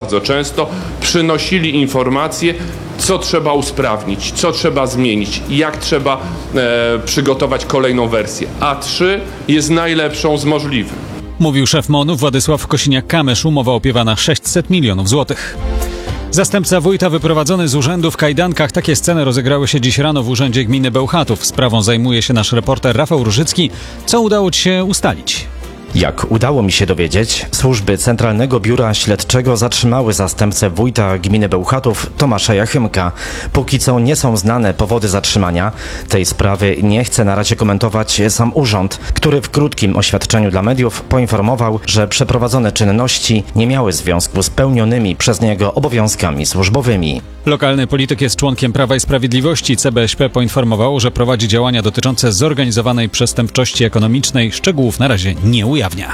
bardzo często przynosili informacje, co trzeba usprawnić, co trzeba zmienić, jak trzeba przygotować kolejną wersję. A3 jest najlepszą z możliwych. Mówił szef MON-u Władysław Kosiniak-Kamysz. Umowa opiewa na 600 milionów złotych. Zastępca wójta wyprowadzony z urzędu w kajdankach. Takie sceny rozegrały się dziś rano w urzędzie gminy Bełchatów. Sprawą zajmuje się nasz reporter Rafał Różycki. Co udało ci się ustalić? Jak udało mi się dowiedzieć, służby Centralnego Biura Śledczego zatrzymały zastępcę wójta gminy Bełchatów Tomasza Jachymka. Póki co nie są znane powody zatrzymania. Tej sprawy nie chce na razie komentować sam urząd, który w krótkim oświadczeniu dla mediów poinformował, że przeprowadzone czynności nie miały związku z pełnionymi przez niego obowiązkami służbowymi. Lokalny polityk jest członkiem Prawa i Sprawiedliwości. CBŚP poinformowało, że prowadzi działania dotyczące zorganizowanej przestępczości ekonomicznej. Szczegółów na razie nie ujawnia.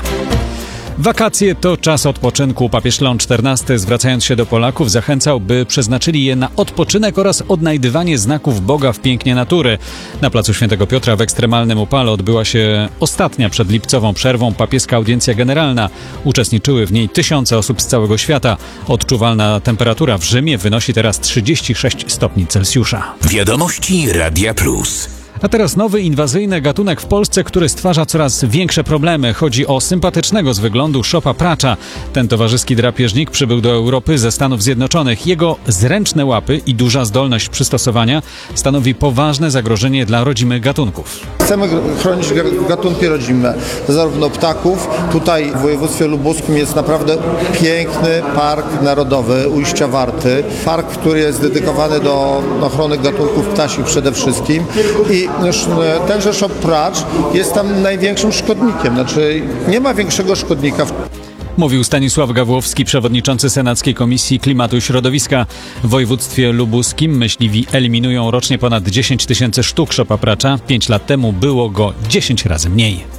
Wakacje to czas odpoczynku. Papież Leon XIV, zwracając się do Polaków, zachęcał, by przeznaczyli je na odpoczynek oraz odnajdywanie znaków Boga w pięknie natury. Na placu Świętego Piotra w ekstremalnym upale odbyła się ostatnia przed lipcową przerwą papieska audiencja generalna. Uczestniczyły w niej tysiące osób z całego świata. Odczuwalna temperatura w Rzymie wynosi teraz 36 stopni Celsjusza. Wiadomości Radia Plus. A teraz nowy inwazyjny gatunek w Polsce, który stwarza coraz większe problemy. Chodzi o sympatycznego z wyglądu szopa pracza. Ten towarzyski drapieżnik przybył do Europy ze Stanów Zjednoczonych. Jego zręczne łapy i duża zdolność przystosowania stanowi poważne zagrożenie dla rodzimych gatunków. Chcemy chronić gatunki rodzime, zarówno ptaków. Tutaj w województwie lubuskim jest naprawdę piękny park narodowy Ujścia Warty. Park, który jest dedykowany do ochrony gatunków ptasich przede wszystkim. I tenże szop pracz jest tam największym szkodnikiem. Znaczy nie ma większego szkodnika. Mówił Stanisław Gawłowski, przewodniczący Senackiej Komisji Klimatu i Środowiska. W województwie lubuskim myśliwi eliminują rocznie ponad 10 tysięcy sztuk szopa pracza. 5 lat temu było go 10 razy mniej.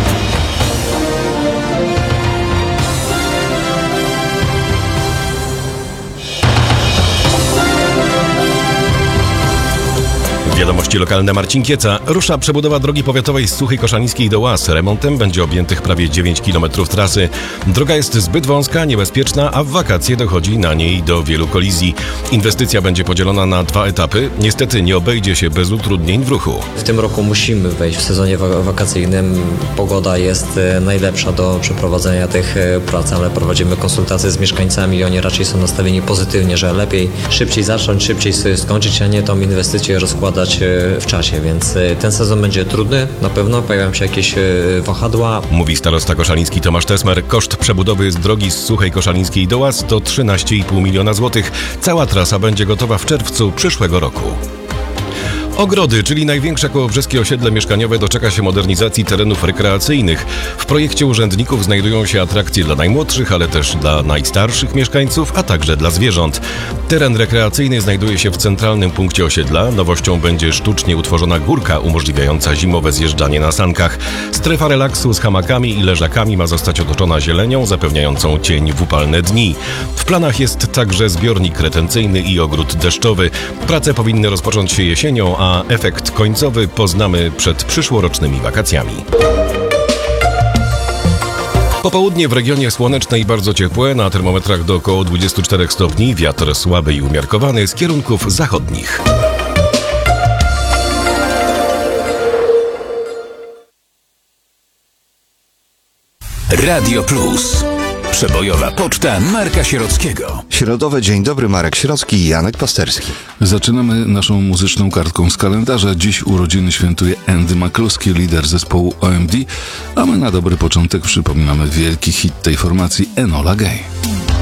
Wiadomości lokalne. Marcin Kieca. Rusza przebudowa drogi powiatowej z Suchej Koszalińskiej do Łaz. Remontem będzie objętych prawie 9 km trasy. Droga jest zbyt wąska, niebezpieczna, a w wakacje dochodzi na niej do wielu kolizji. Inwestycja będzie podzielona na 2 etapy. Niestety nie obejdzie się bez utrudnień w ruchu. W tym roku musimy wejść w sezonie wakacyjnym. Pogoda jest najlepsza do przeprowadzenia tych prac, ale prowadzimy konsultacje z mieszkańcami i oni raczej są nastawieni pozytywnie, że lepiej szybciej zacząć, szybciej sobie skończyć, a nie tą inwestycję rozkładać w czasie, więc ten sezon będzie trudny, na pewno pojawią się jakieś wahadła. Mówi starosta koszaliński Tomasz Tesmer. Koszt przebudowy z drogi z Suchej Koszalińskiej do Łaz to 13,5 miliona złotych. Cała trasa będzie gotowa w czerwcu przyszłego roku. Ogrody, czyli największe kołobrzeskie osiedle mieszkaniowe, doczeka się modernizacji terenów rekreacyjnych. W projekcie urzędników znajdują się atrakcje dla najmłodszych, ale też dla najstarszych mieszkańców, a także dla zwierząt. Teren rekreacyjny znajduje się w centralnym punkcie osiedla. Nowością będzie sztucznie utworzona górka umożliwiająca zimowe zjeżdżanie na sankach. Strefa relaksu z hamakami i leżakami ma zostać otoczona zielenią, zapewniającą cień w upalne dni. W planach jest także zbiornik retencyjny i ogród deszczowy. Prace powinny rozpocząć się jesienią, a efekt końcowy poznamy przed przyszłorocznymi wakacjami. Popołudnie w regionie słoneczne i bardzo ciepłe, na termometrach do około 24 stopni, wiatr słaby i umiarkowany z kierunków zachodnich. Radio Plus. Przebojowa poczta Marka Sierockiego. Środowe Dzień Dobry, Marek Sierocki i Janek Pasterski. Zaczynamy naszą muzyczną kartką z kalendarza. Dziś urodziny świętuje Andy McCluskey, lider zespołu OMD, a my na dobry początek przypominamy wielki hit tej formacji Enola Gay.